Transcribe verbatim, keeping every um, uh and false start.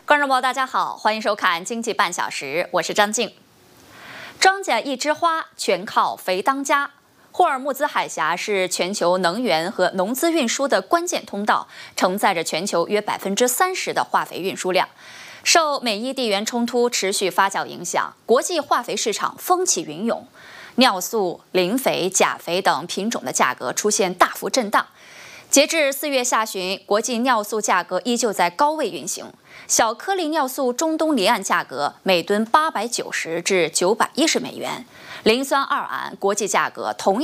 观众朋友，大家好，欢迎收看《经济半小时》，我是张静。庄稼一枝花，全靠肥当家。霍尔木兹海峡是全球能源和农资运输的关键通道，承载着全球约百分之三十的化肥运输量。受美伊地缘冲突持续发酵影响，国际化肥市场风起云涌，尿素、磷肥、钾肥等品种的价格出现大幅震荡。截至四月下旬，国际尿素价格依旧在高位运行。小颗粒尿素中东离岸价格每吨八百九十至九百一十美元，磷酸二铵国际价格同样